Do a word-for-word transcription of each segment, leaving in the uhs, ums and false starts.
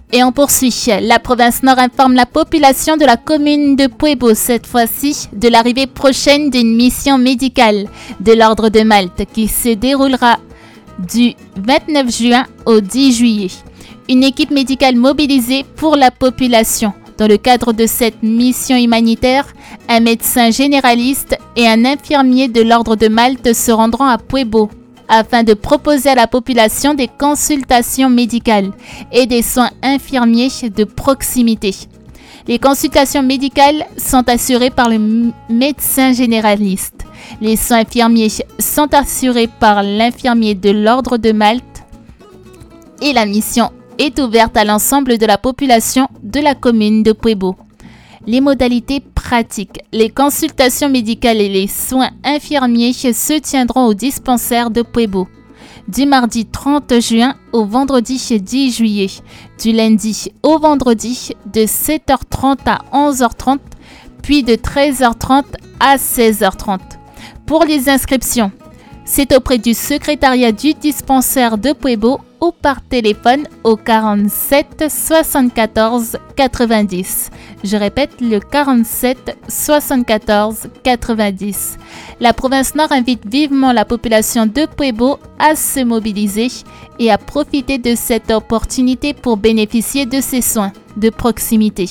Et on poursuit. La province Nord informe la population de la commune de Puebo, cette fois-ci, de l'arrivée prochaine d'une mission médicale de l'Ordre de Malte qui se déroulera du vingt-neuf juin au dix juillet. Une équipe médicale mobilisée pour la population. Dans le cadre de cette mission humanitaire, un médecin généraliste et un infirmier de l'Ordre de Malte se rendront à Puebo afin de proposer à la population des consultations médicales et des soins infirmiers de proximité. Les consultations médicales sont assurées par le médecin généraliste. Les soins infirmiers sont assurés par l'infirmier de l'Ordre de Malte et la mission est ouverte à l'ensemble de la population de la commune de Puebo. Les modalités pratiques. Les consultations médicales et les soins infirmiers se tiendront au dispensaire de Puebo du mardi trente juin au vendredi dix juillet, du lundi au vendredi de sept heures trente à onze heures trente, puis de treize heures trente à seize heures trente. Pour les inscriptions, c'est auprès du secrétariat du dispensaire de Puebo ou par téléphone au quarante-sept soixante-quatorze quatre-vingt-dix. Je répète, le quarante-sept soixante-quatorze quatre-vingt-dix. La province Nord invite vivement la population de Puebo à se mobiliser et à profiter de cette opportunité pour bénéficier de ces soins de proximité.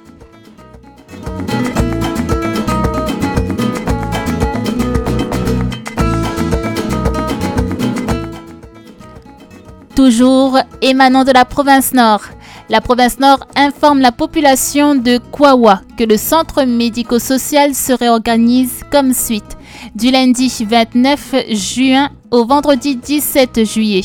Toujours émanant de la province Nord, la province Nord informe la population de Kwawa que le centre médico-social se réorganise comme suite du lundi vingt-neuf juin au vendredi dix-sept juillet.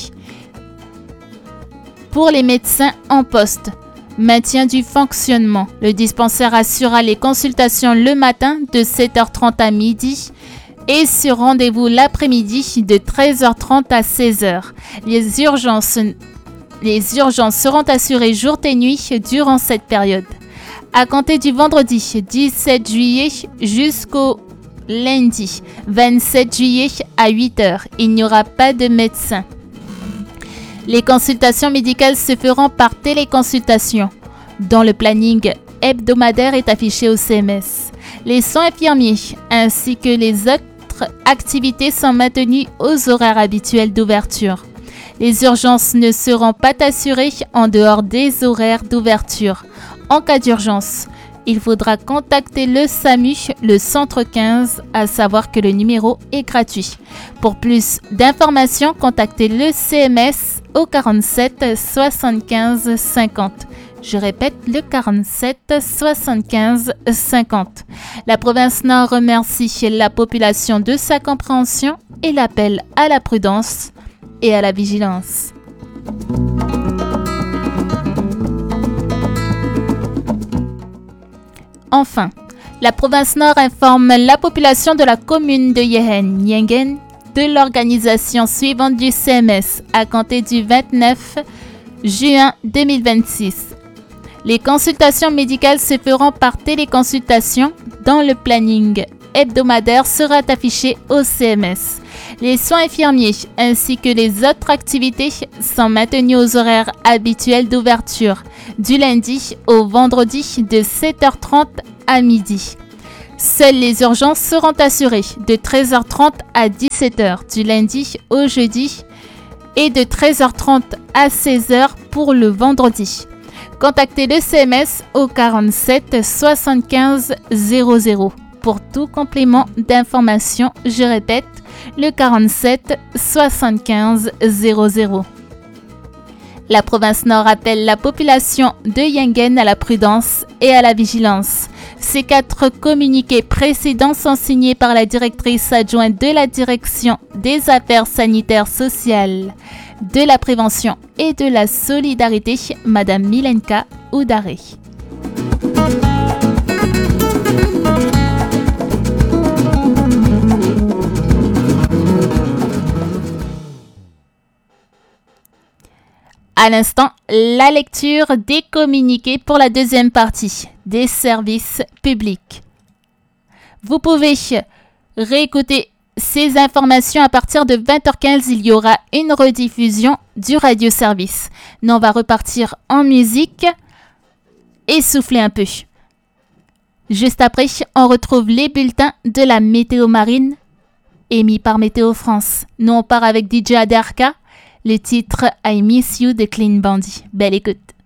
Pour les médecins en poste, maintien du fonctionnement. Le dispensaire assurera les consultations le matin de sept heures trente à midi et sur rendez-vous l'après-midi de treize heures trente à seize heures. Les urgences, les urgences seront assurées jour et nuit durant cette période. À compter du vendredi dix-sept juillet jusqu'au lundi vingt-sept juillet à huit heures, il n'y aura pas de médecin. Les consultations médicales se feront par téléconsultation, dont le planning hebdomadaire est affiché au C M S. Les soins infirmiers ainsi que les autres activités sont maintenues aux horaires habituels d'ouverture. Les urgences ne seront pas assurées en dehors des horaires d'ouverture. En cas d'urgence, il faudra contacter le SAMU, le centre quinze, à savoir que le numéro est gratuit. Pour plus d'informations, contactez le C M S au quarante-sept soixante-quinze cinquante. Je répète, le quarante-sept soixante-quinze cinquante. La province Nord remercie la population de sa compréhension et l'appelle à la prudence et à la vigilance. Enfin, la province Nord informe la population de la commune de Yehen, Yengen, de l'organisation suivante du C M S à compter du vingt-neuf juin deux mille vingt-six. Les consultations médicales se feront par téléconsultation dont le planning hebdomadaire sera affiché au C M S. Les soins infirmiers ainsi que les autres activités sont maintenus aux horaires habituels d'ouverture du lundi au vendredi de sept heures trente à midi. Seules les urgences seront assurées de treize heures trente à dix-sept heures du lundi au jeudi et de treize heures trente à seize heures pour le vendredi. Contactez le C M S au quarante-sept soixante-quinze zéro zéro. Pour tout complément d'information, je répète, le quarante-sept soixante-quinze zéro zéro. La province Nord appelle la population de Yengen à la prudence et à la vigilance. Ces quatre communiqués précédents sont signés par la directrice adjointe de la Direction des Affaires sanitaires sociales, de la prévention et de la solidarité, Madame Milenka Oudaré. À l'instant, la lecture des communiqués pour la deuxième partie des services publics. Vous pouvez réécouter ces informations, à partir de vingt heures quinze, il y aura une rediffusion du radio service. Nous, on va repartir en musique et souffler un peu. Juste après, on retrouve les bulletins de la météo marine émis par Météo France. Nous, on part avec D J Aderka, le titre I Miss You de Clean Bandit. Belle écoute.